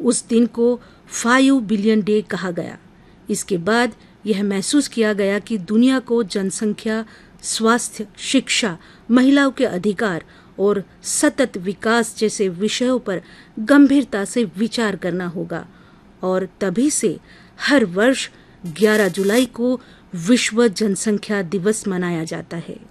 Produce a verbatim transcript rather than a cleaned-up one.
उस दिन को फाइव बिलियन डे कहा गया। इसके बाद यह महसूस किया गया कि दुनिया को जनसंख्या, स्वास्थ्य, शिक्षा, महिलाओं के अधिकार और सतत विकास जैसे विषयों पर गंभीरता से विचार करना होगा। और तभी से हर वर्ष ग्यारह जुलाई को विश्व जनसंख्या दिवस मनाया जाता है।